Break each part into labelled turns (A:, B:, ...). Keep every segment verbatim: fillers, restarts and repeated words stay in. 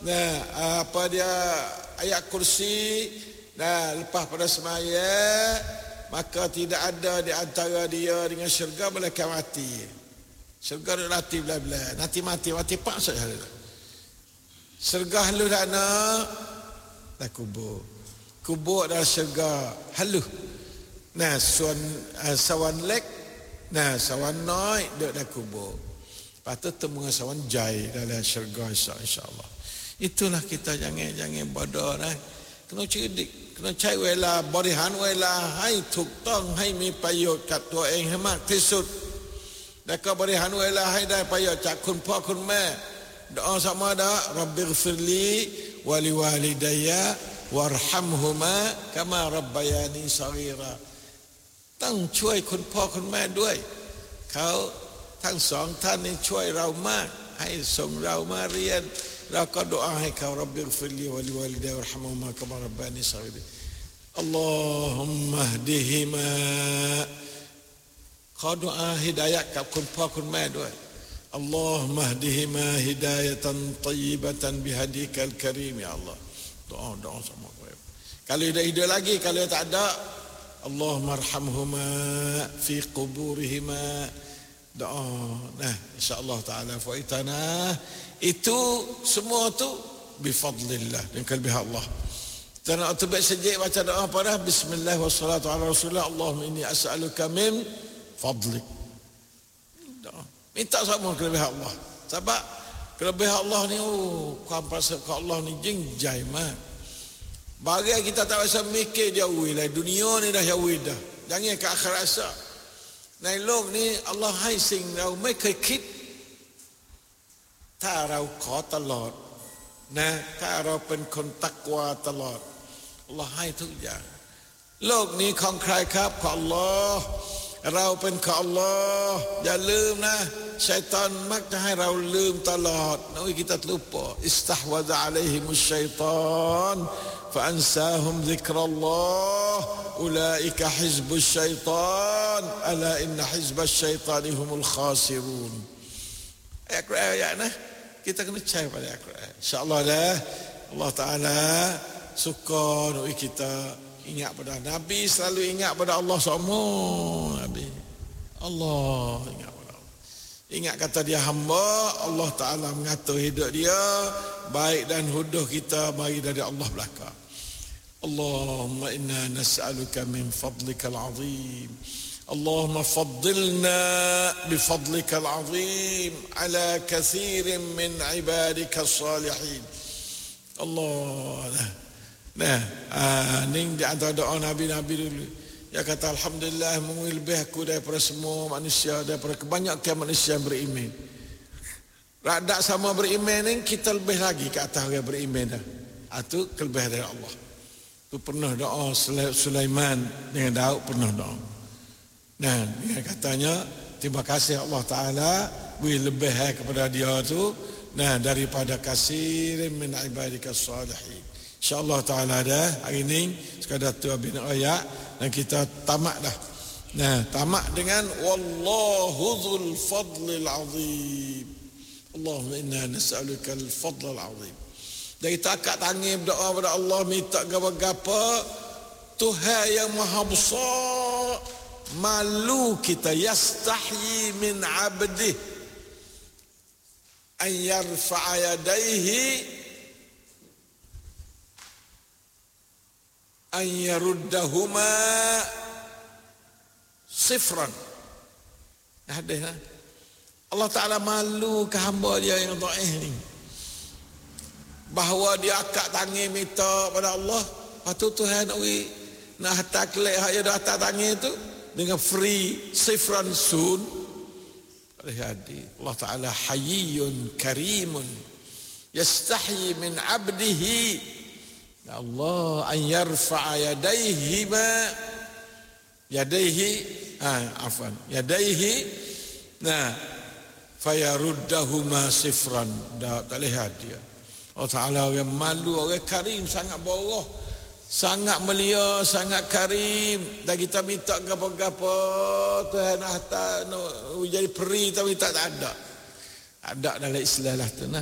A: Nah, apa dia ayat kursi, nah lepas pada semaya, maka tidak ada di antara dia dengan syurga malaikat mati. Syurga duk mati bila-bila, nanti mati mati pak saja. Syurga halus dak nak, dah kubur. Kubur adalah syurga halus. Nah, suan uh, sawan lek, nah sawan noi duk dah kubur. Lepas tu temu sawan jai dalam syurga insya-Allah. Itulah kita jangan jangan bodoh dah. Kena cerdik, kena caiเวลา บริหารเวลาให้ถูกต้องให้มีประโยชน์กับตัวเองให้มากที่สุดแล้วก็บริหารเวลาให้ได้ประโยชน์จากคุณพ่อคุณแม่doa sama dah rabbighfirli wa liwalidayya warhamhuma kama rabbayani shaghira ต้องช่วยคุณพ่อคุณแม่ด้วยเขาทั้งสองท่านนี้ช่วยเรามากให้ส่งเรามาเรียนเราก็ดุอาให้เขารับบิฆฟิรลีวะลิวาลิดัยฮิวะรฮัมฮุมากะมาร็อบบานีศอฆีรอัลลอฮุมมะฮดิฮิมาขอดุอาฮิดายะห์กับคุณพ่อคุณแม่ด้วยอัลลอฮุมะฮดิฮิมาฮิดายะตันฏอยยิบะตันบิฮดีกัลกะรีมya Allah doa doa sama baik kalau dah hidup lagi kalau tak ada Allahumma arhamhuma fi quburihima doa nah insyaallah taala faitana itu semua tu bifadlillah dengan kelebihan Allah. Dan waktu baik sejak baca doa pada bismillah wassalatu ala rasulillah Allahumma inni as'aluka min fadlik. Doa. Minta sama kelebihan Allah. Sebab kelebihan Allah ni oh kuasa ke Allah ni jengjai mat. Bagi kita tak usah mikir jauh lah dunia ni dah jauh dah. Jangan ke akhirat asa. ในโลกนี้อัลลอฮ์ให้สิ่งเราไม่เคยคิดถ้าเราขอตลอดนะถ้าเราเป็นคนตักวาตลอดอัลลอฮ์ให้ทุกอย่างโลกนี้ของใครครับของอัลลอฮ์เราเป็นของอัลลอฮ์อย่าลืมนะชัยฏอนมักจะให้เราลืมตลอดน้อยkita lupa istahwadha alaihimus syaitan فأنساهم ذكر الله أولئك حزب الشيطان ألا إن حزب الشيطان هم الخاسرون ayat Quran ayat nah kita kena percaya pada ayat Quran insyaallah dah Allah Taala suka noi kita ingat pada Nabi selalu ingat pada Allah semua Nabi Allah ingat pada Allah ingat kata dia hamba Allah Taala mengatur hidup dia baik dan huduh kita mari dari Allah belaka Allahumma inna nas'aluka min fadlikal azim Allahumma faddilna bifadlikal azim ala kathirin min ibadika salihin Allah nah ah, ni di antara doa Nabi-Nabi dulu dia kata alhamdulillah mengil lebih aku daripada semua manusia daripada kebanyakan manusia yang beriman radak sama beriman ni kita lebih lagi ke atas orang beriman dah itu kelebihan dari Allah tu pernah doa Sulaiman dengan Daud pernah doa nah dia katanya terima kasih Allah Ta'ala beri lebih kepada dia tu nah daripada kasir min ibadika salihin insyaAllah Ta'ala dah hari ini sekadar tu abin ayat dan kita tamat dah nah tamat dengan wallahu dzul fadlil azim Allahumma inna nas'aluka al-fadl al-azim. Dari takat tangan berdoa kepada Allah minta apa-apa Tuhan yang maha besar malu kita yastahi min 'abdih an yarfa'a yadayhi an yaruddahuma sifran. Hadis nah Allah Ta'ala malu ke hamba dia yang dhaif ni bahawa dia akak tangan minta pada Allah patut Tuhan nak beri nak hantar kelek hak dia dah hantar tangan tu dengan free sifran sun hadi Allah Ta'ala hayyun karimun yastahi min 'abdihi ya Allah an yarfa'a yadayhi ma yadayhi ah afwan yadayhi nah fayaruddahuma sifran dah tak lihat dia Allah Ta'ala yang malu orang karim sangat bawah sangat mulia sangat karim dan kita minta gapo-gapo Tuhan hantar no, jadi peri tapi tak ada ada dalam Islam lah tu nah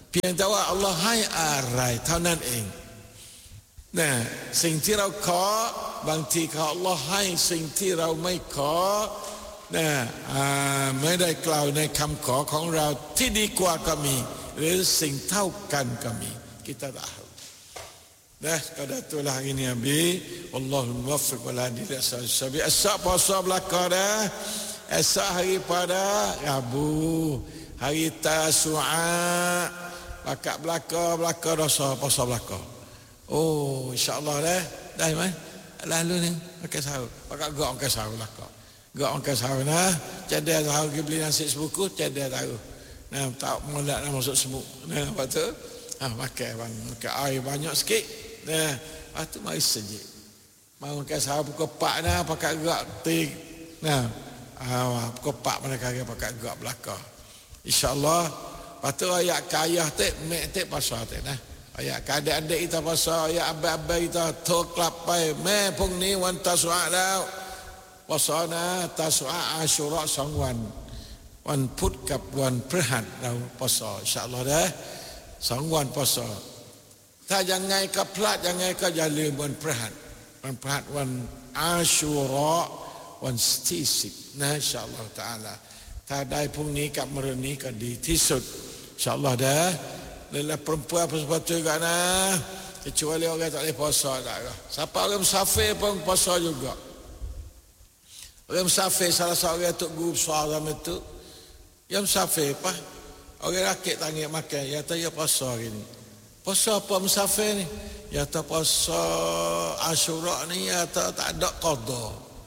A: เพียงแต่ว่าอัลลอฮ์ให้อะไรเท่านั้นเองนะสิ่งที่เราขอบางทีเขาอัลลอฮ์ให้สิ่งที่เราไม่ขอนะไม่ได้กล่าวในคำขอของเราที่ดีกว่าก็มีหรือสิ่งเท่ากันก็มีkita tak tahu dah kada itulah ini abi wallahul muwaffiq wal hadi ila sabil esok puasa belaka dah esok hari pada Rabu hari Tasu'a bakak belaka belaka dosa puasa belaka oh insyaallah dah dah mai lalu ni pakai sahur bakak gak pakai sahur belaka gak pakai sahur nah cadai sahur pergi beli nasi sebuku cadai tahu nah tak molek nak masuk semuk nah apa tu ah pakai bang pakai air banyak sikit nah lepas tu mari sejik mau makan sahur pukul empat nah pakai gerak tik nah ah pukul empat mana kaya pakai gerak belakang insyaallah lepas tu ayat kayah tik mek tik pasal tik nah ayat adik-adik kita pasal ayat abai-abai kita tok lapai me pung ni wan tasua dah pasana tasua asyura sangwan wan putกับวันพฤหัสเราปศอินชาอัลลอฮ์นะสองวันปศถ้ายังไงก็พลาดยังไงก็อย่าลืมวันพฤหัสวันพฤหัสวันอาชูเราะห์วันที่สิบนะอินชาอัลลอฮ์ตะอาลาถ้าได้พรุ่งนี้กับมื้อนี้ก็ดีที่สุดอินชาอัลลอฮ์นะlelaki perempuan apa-apa juga nah kecuali orang tak boleh puasa tak siapa orang musafir pun puasa juga orang musafir salah seorang tok guru besar zaman tu yang musafir apa orang rakit tangan makan ya tak ya puasa hari ni puasa apa musafir ni ya tak puasa Asyura ni ya tak tak ada qada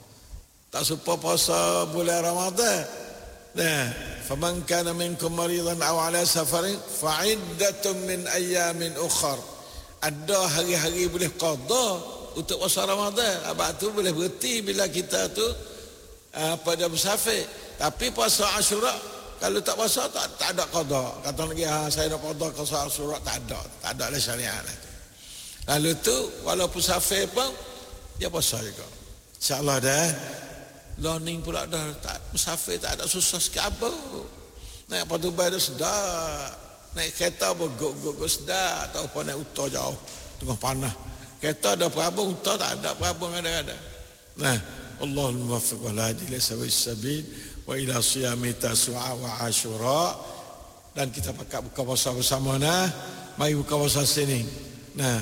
A: tak serupa puasa bulan Ramadan nah faman kana minkum maridan aw ala safarin fa iddatun min ayamin ukhar ada hari-hari boleh qada untuk puasa Ramadan abang tu boleh berhenti bila kita tu uh, pada musafir tapi puasa Asyura kalau tak puasa tak tak ada qada kata lagi ha saya nak qada puasa Asyura tak ada tak ada lah syariat lah. Lalu tu walaupun musafir pun dia puasa juga insyaallah dah learning pula dah tak musafir tak ada susah sikit apa naik patu bai dah sedap naik kereta bergok-gok sedap tak apa naik utar jauh tengah panas kereta ada perabung utar tak ada perabung ada-ada nah Allahul muwaffiq wal hadi ila sawis sabil wa ila siyami tasu'a wa asyura dan kita pakai buka puasa bersama nah mari buka puasa sini nah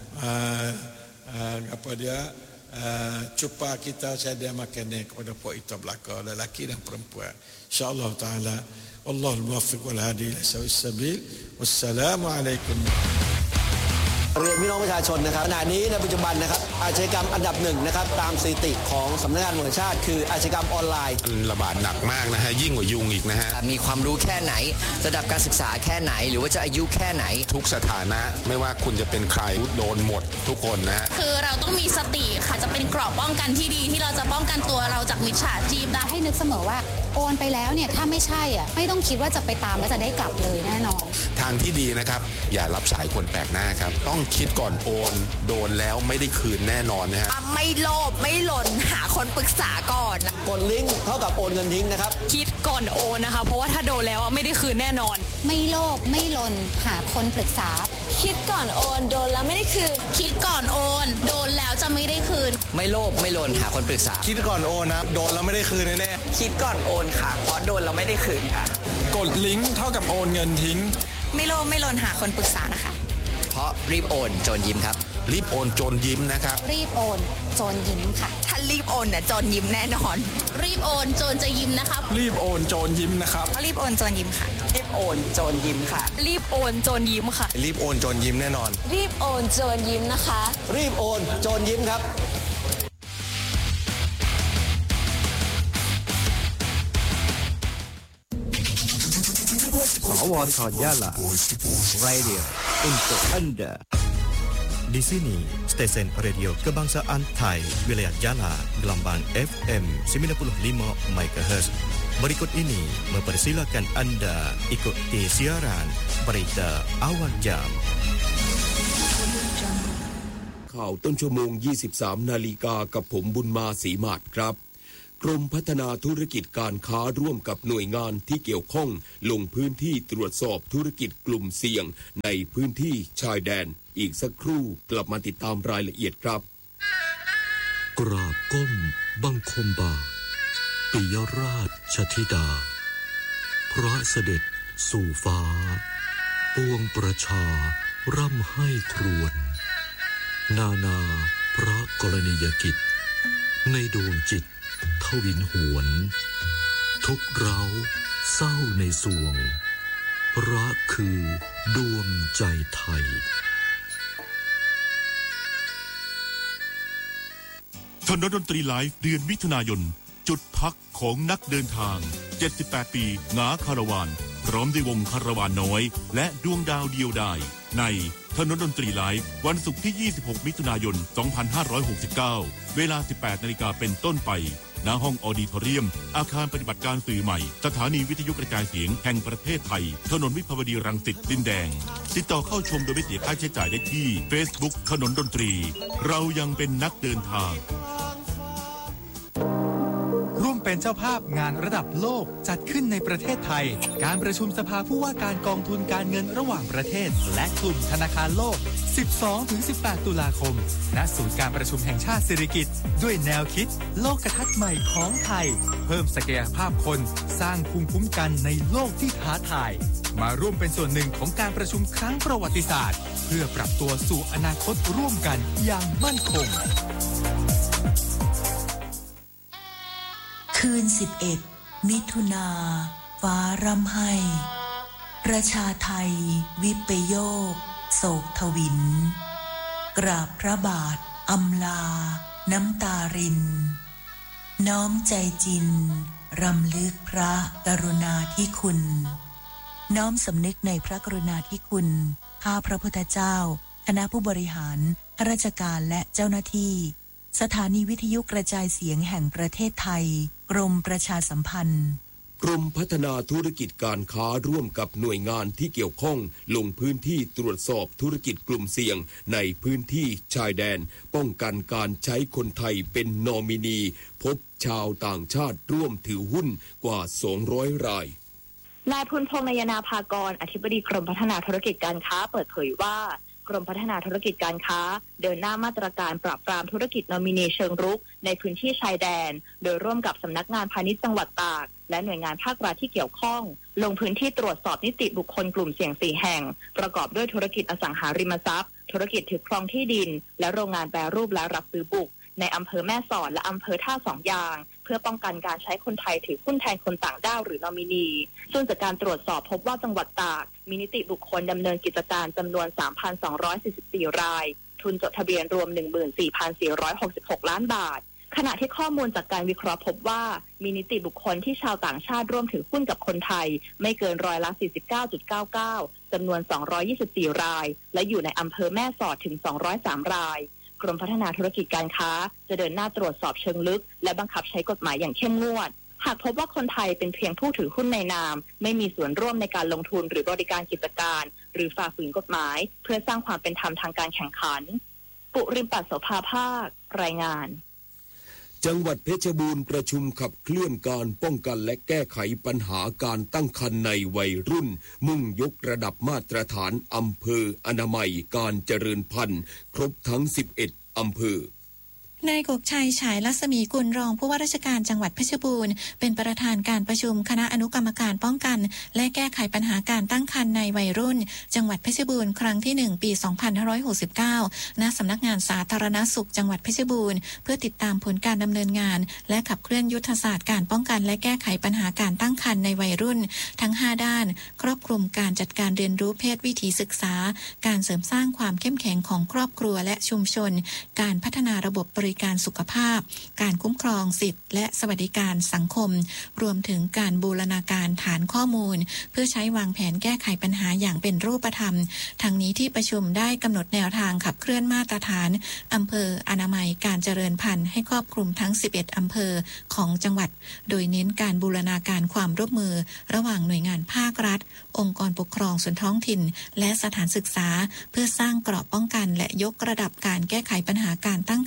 A: uh, uh, apa dia Uh, cuba kita sedia makan kepada puak kita belaka lelaki dan perempuan insyaallah taala wallahul muwaffiq wal hadi ila sawis sabil wassalamu alaikum
B: เรียนพี่น้องประชาชนนะครับขณะนี้ในปัจจุบันนะครับอาชญากรรมอันดับหนึ่งนะครับตามสถิติของสำนักงานตำรวจแห่งชาติคืออาชญากรรมออนไลน์
C: ระบาดหนักมากนะฮะยิ่งกว่ายุงอีกนะฮะ
D: มีความรู้แค่ไหนระดับการศึกษาแค่ไหนหรือว่าจะอายุแค่ไหน
C: ทุกสถานะไม่ว่าคุณจะเป็นใครโดนหมดทุกคนนะฮะ
E: คือเราต้องมีสติค่ะจะเป็นเกราะป้องกันที่ดีที่เราจะป้องกันตัวเราจากมิจฉาชีพได้
F: ให้นึกเสมอว่าโอนไปแล้วเนี่ยถ้าไม่ใช่อ่ะไม่ต้องคิดว่าจะไปตามแล้วจะได้กลับเลยแน่นอน
C: ทางที่ดีนะครับอย่ารับสายคนแปลกหน้าครับต้องคิดก่อนโอนโดนแล้วไม่ได้คืนแน่นอนนะฮะ
E: ไม่โลภไม่หล่นหาคนปรึกษาก่อน
B: กดลิงก์เท่ากับโอนเงินทิ้งนะครับ
E: คิดก่อนโอนนะคะเพราะว่าถ้าโดนแล้วไม่ได้คืนแน่นอน
F: ไม่โลภไม่หล่นหาคนปรึกษา
E: คิดก่อนโอนโดนแล้วไม่ได้คืนคิดก่อนโอนโดนแล้วจะไม่ได้คืน
D: ไม่โลภไม่หล่นหาคนปรึกษา
B: คิดก่อนโอนนะโดนแล้วไม่ได้คืนแน่
D: ๆคิดก่อนโอนค่ะเพราะโดนแล้วไม่ได้คืนค่ะ
B: กดลิงก์เท่ากับโอนเงินทิ้ง
E: ไม่โลภไม่หล่นหาคนปรึกษานะคะ
D: เพราะรีบโอนโจรยิ้มครับ
C: รีบโอนโจรยิ้มนะครับ
F: รีบโอนโจรยิ้มค่ะ
E: ถ้ารีบโอนเนี่ยโจรยิ้มแน่นอนรีบโอนโจรจะยิ้มนะครับ
B: รีบโอนโจรยิ้มนะครับ
E: รีบโอนโจรยิ้มค่ะ
D: รีบโอนโจรยิ้มค่ะ
E: รีบโอนโจรยิ้มค่ะ
B: รีบโอนโจรยิ้มแน่นอน
E: รีบโอนโจรยิ้มนะคะ
B: รีบโอนโจรยิ้มครับ
G: สวทยาลา Radio untuk Anda. Di sini stesen radio kebangsaan Thai wilayah Jala gelombang F M sembilan puluh lima megahertz. Berikut ini mempersilakan Anda ikuti siaran berita awal jam.
H: ข่าวต้นชั่วโมง ยี่สิบสาม นาฬิกากับผมบุญมาศรีมาศครับกรมพัฒนาธุรกิจการค้าร่วมกับหน่วยงานที่เกี่ยวข้องลงพื้นที่ตรวจสอบธุรกิจกลุ่มเสี่ยงในพื้นที่ชายแดนอีกสักครู่กลับมาติดตามรายละเอียดครับ
I: กราบก้มบังคมบาทปิยราชธิดาพระเสด็จสู่ฟ้าปวงประชาร่ำให้ครวญนานาพระกรณียกิจในดวงจิตทวินหวนทุกเร้าเศร้าในสวงรักคือดวงใจไทย
J: ถนนดนตรีไลฟ์เดือนมิถุนายนจุดพักของนักเดินทางเจ็ดสิบแปดปีงาคาราวานพร้อมด้วยวงคาราวานน้อยและดวงดาวเดียวดายในถนนดนตรีไลฟ์วันศุกร์ที่ยี่สิบหกมิถุนายนสองพันห้าร้อยหกสิบเก้าเวลา สิบแปดนาฬิกา นเป็นต้นไปณห้องออดิทอเรียมอาคารปฏิบัติการสื่อใหม่สถานีวิทยุกระจายเสียงแห่งประเทศไทยถนนวิภาวดีรังสิตดินแดงติดต่อเข้าชมโดยไม่เสียค่าใช้จ่ายได้ที่ Facebook ถนนดนตรีเรายังเป็นนักเดินทาง
K: ร่วมเป็นเจ้าภาพงานระดับโลกจัดขึ้นในประเทศไทยการประชุมสภาผู้ว่าการกองทุนการเงินระหว่างประเทศและกลุ่มธนาคารโลก สิบสองถึงสิบแปด ตุลาคมณศูนย์การประชุมแห่งชาติสิริกิติ์ด้วยแนวคิดโลกทัศน์ใหม่ของไทยเพิ่มศักยภาพคนสร้างภูมิคุ้มกันในโลกที่ท้าทายมาร่วมเป็นส่วนหนึ่งของการประชุมครั้งประวัติศาสตร์เพื่อปรับตัวสู่อนาคตร่วมกันอย่างมั่นคง
L: คืนสิบเอ็ดมิถุนาฟ้าร่ำไห้ประชาไทยวิปโยคโศกทวินกราบพระบาทอำลาน้ำตารินน้อมใจจินรำลึกพระกรุณาธิคุณน้อมสำนึกในพระกรุณาธิคุณข้าพระพุทธเจ้าคณะผู้บริหารข้าราชการและเจ้าหน้าที่สถานีวิทยุกระจายเสียงแห่งประเทศไทยกรมประชาสัมพันธ์
H: กรมพัฒนาธุรกิจการค้าร่วมกับหน่วยงานที่เกี่ยวข้องลงพื้นที่ตรวจสอบธุรกิจกลุ่มเสี่ยงในพื้นที่ชายแดนป้องกันการใช้คนไทยเป็นนอมินีพบชาวต่างชาติร่วมถือหุ้นกว่าสองร้อยราย
M: นายพุนพงษ์นายนาภากรอธิบดีกรมพัฒนาธุรกิจการค้าเปิดเผยว่ากรมพัฒนาธุรกิจการค้าเดินหน้ามาตรการปราบปรามธุรกิจนอมินีเชิงรุกในพื้นที่ชายแดนโดยร่วมกับสำนักงานพาณิชย์จังหวัดตากและหน่วยงานภาครัฐที่เกี่ยวข้องลงพื้นที่ตรวจสอบนิติบุคคลกลุ่มเสี่ยงสี่แห่งประกอบด้วยธุรกิจอสังหาริมทรัพย์ธุรกิจถือครองที่ดินและโรงงานแปรรูปและรับซื้อบุกในอำเภอแม่สอดและอำเภอท่าสองยางเพื่อป้องกันการใช้คนไทยถือหุ้นแทนคนต่างด้าวหรือนอมินีซึ่งจากการตรวจสอบพบว่าจังหวัดตากมีนิติบุคคลดำเนินกิจการจำนวน สามพันสองร้อยสี่สิบสี่ รายทุนจดทะเบียนรวม หนึ่งหมื่นสี่พันสี่ร้อยหกสิบหก ล้านบาทขณะที่ข้อมูลจากการวิเคราะห์พบว่ามีนิติบุคคลที่ชาวต่างชาติร่วมถือหุ้นกับคนไทยไม่เกินร้อยละ สี่สิบเก้าจุดเก้าเก้า จำนวน สองร้อยยี่สิบสี่ รายและอยู่ในอำเภอแม่สอดถึง สองร้อยสาม รายกรมพัฒนาธุรกิจการค้าจะเดินหน้าตรวจสอบเชิงลึกและบังคับใช้กฎหมายอย่างเข้มงวดหากพบว่าคนไทยเป็นเพียงผู้ถือหุ้นในนามไม่มีส่วนร่วมในการลงทุนหรือบริการกิจการหรือฝ่าฝืนกฎหมายเพื่อสร้างความเป็นธรรมทางการแข่งขันปุริมปัสโสภาภาครายงาน
H: จังหวัดเพชรบูรณ์ประชุมขับเคลื่อนการป้องกันและแก้ไขปัญหาการตั้งครรภ์ในวัยรุ่นมุ่งยกระดับมาตรฐานอำเภออนามัยการเจริญพันธุ์ครบทั้งสิบเอ็ดอำเภอนายกกชัยฉายรัศมีกุลรองผู้ว่าราชการจังหวัดเพชรบูรณ์เป็นประธานการประชุมคณะอนุกรรมการป้องกันและแก้ไขปัญหาการตั้งครรภ์ในวัยรุ่นจังหวัดเพชรบูรณ์ครั้งที่หนึ่งปีสองพันห้าร้อยหกสิบเก้าณสำนักงานสาธารณสุขจังหวัดเพชรบูรณ์เพื่อติดตามผลการดำเนินงานและขับเคลื่อนยุทธศาสตร์การป้องกันและแก้ไขปัญหาการตั้งครรภ์ในวัยรุ่นทั้งห้าด้านครอบคลุมการจัดการเรียนรู้เพศวิถีศึกษาการเสริมสร้างความเข้มแข็งของครอบครัวและชุมชนการพัฒนาระบบบริการสุขภาพการคุ้มครองสิทธิและสวัสดิการสังคมรวมถึงการบูรณาการฐานข้อมูลเพื่อใช้วางแผนแก้ไขปัญหาอย่างเป็นรูปธรรมทั้งนี้ที่ประชุมได้กำหนดแนวทางขับเคลื่อนมาตรฐานอำเภออนามัยการเจริญพันธุ์ให้ครอบคลุมทั้งสิบเอ็ดอำเภอของจังหวัดโดยเน้นการบูรณาการความร่วมมือระหว่างหน่วยงานภาครัฐองค์กรปกครองส่วนท้องถิ่นและสถานศึกษาเพื่อสร้างเกราะป้องกันและยกระดับการแก้ไขปัญหาการตั้งครรภ์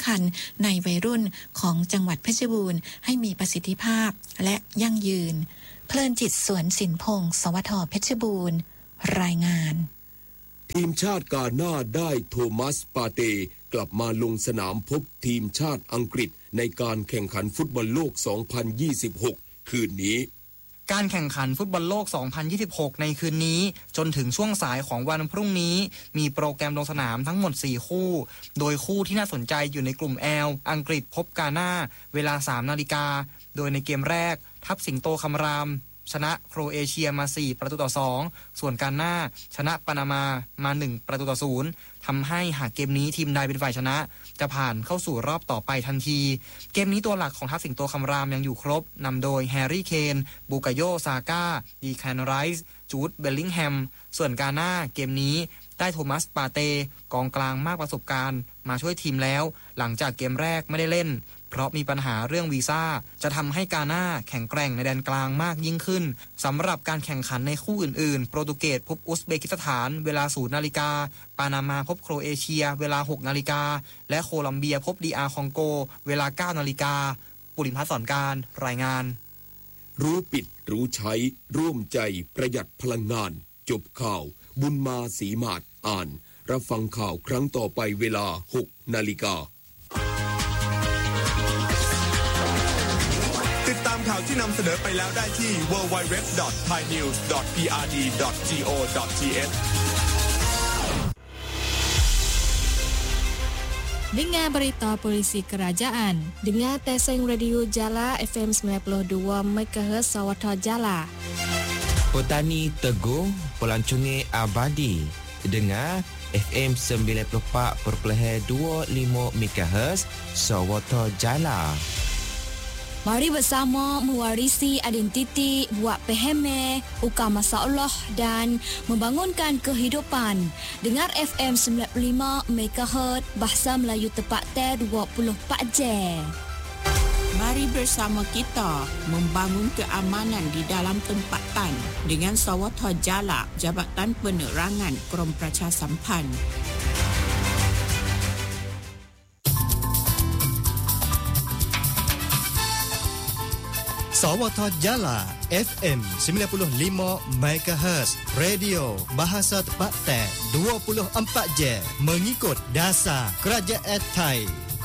N: ในวัยรุ่นของจังหวัดเพชรบูรณ์ให้มีประสิทธิภาพและยั่งยืนเพลินจิตสวนสินพงศ์สวทเพชรบูรณ์รายงาน
H: ทีมชาติกาน่าได้โทมัสปาเตกลับมาลงสนามพบทีมชาติอังกฤษในการแข่งขันฟุตบอลโลก สองพันยี่สิบหก คืนนี้
K: การแข่งขันฟุตบอลโลก สองพันยี่สิบหก ในคืนนี้จนถึงช่วงสายของวันพรุ่งนี้มีโปรแกรมลงสนามทั้งหมดสี่คู่โดยคู่ที่น่าสนใจอยู่ในกลุ่ม L อังกฤษพบกาน่าเวลา สามนาฬิกาโดยในเกมแรกทัพสิงโตคำรามชนะโครเอเชียมาสี่ประตูต่อสองส่วนกาน่าชนะปานามามาหนึ่งประตูต่อศูนย์ทำให้หากเกมนี้ทีมใดเป็นฝ่ายชนะจะผ่านเข้าสู่รอบต่อไปทันทีเกมนี้ตัวหลักของทัพสิงโตคำรามยังอยู่ครบนำโดยแฮร์รี่เคนบูกาโยซาก้าดีแคนไรส์จูดเบลลิงแฮมส่วนกาน่าเกมนี้ได้โทมัสปาเตกองกลางมากประสบการณ์มาช่วยทีมแล้วหลังจากเกมแรกไม่ได้เล่นเพราะมีปัญหาเรื่องวีซ่าจะทำให้กาน่าแข็งแกร่งในแดนกลางมากยิ่งขึ้นสำหรับการแข่งขันในคู่อื่นๆโปรตุเกสพบอุซเบกิสถานเวลา ศูนย์นาฬิกาปานามาพบโครเอเชียเวลา หกนาฬิกาและโคลัมเบียพบดีอาร์คองโกเวลา เก้านาฬิกาปุริพัฒน์สอนการรายงาน
H: รู้ปิดรู้ใช้ร่วมใจประหยัดพลังงานจบข่าวบุญมาศรีมาศอ่านรับฟังข่าวครั้งต่อไปเวลา หกนาฬิกา
O: ติดตามข่าวที่นำเสนอไปแล้วได้ที่ ดับเบิลยู ดับเบิลยู ดับเบิลยู ดอท ไทยนิวส์ ดอท พี อาร์ ดี ดอท จี โอ ดอท ที เอช
P: Dengar berita polisi kerajaan. Dengar Teseng Radio Jala F M sembilan puluh dua megahertz Sawatha Jala.
Q: Petani Teguh Pelancongan Abadi. Dengar F M sembilan puluh empat perpuluhan dua lima megahertz Sawatha Jala.
P: Mari bersama mewarisi identiti, buat peheme, ukar masalah dan membangunkan kehidupan. Dengar F M sembilan puluh lima megahertz Bahasa Melayu tepat dua puluh empat jam.
R: Mari bersama kita membangun keamanan di dalam tempatan dengan Sawatha Jala, Jabatan Penerangan Krom Pracasampan.
G: Sawatha Jala F M sembilan puluh lima megahertz Radio Bahasa Tempatan dua puluh empat jam mengikut dasar Kerajaan Thai.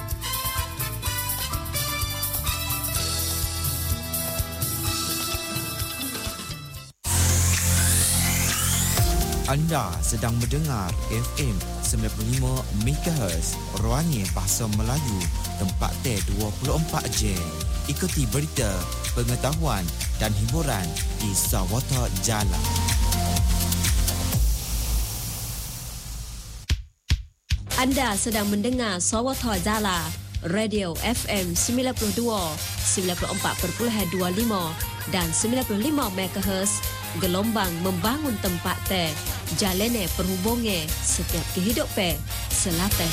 Q: Anda sedang mendengar F M sembilan puluh lima megahertz Ruangan Bahasa Melayu Tempatan dua puluh empat jam. Ikuti berita, pengetahuan dan hiburan di Sawatha Jala.
S: Anda sedang mendengar Sawatha Jala, Radio F M sembilan puluh dua, sembilan puluh empat perpuluhan dua puluh lima dan sembilan puluh lima megahertz, gelombang membangun tempat teh, jalane perhubungan setiap kehidupan selatih